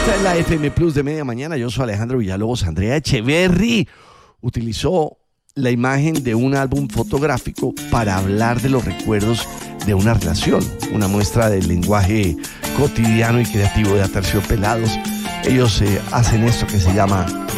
Esta es la FM Plus de Media Mañana. Yo soy Alejandro Villalobos. Andrea Echeverry utilizó la imagen de un álbum fotográfico para hablar de los recuerdos de una relación, una muestra del lenguaje cotidiano y creativo de Aterciopelados. Ellos hacen esto que se llama